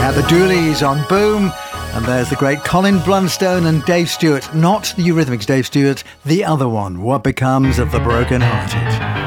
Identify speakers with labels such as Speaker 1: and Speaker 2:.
Speaker 1: had the Dooleys on Boom, and there's the great Colin Blunstone and Dave Stewart. Not the Eurythmics Dave Stewart, the other one, What Becomes of the Broken Hearted.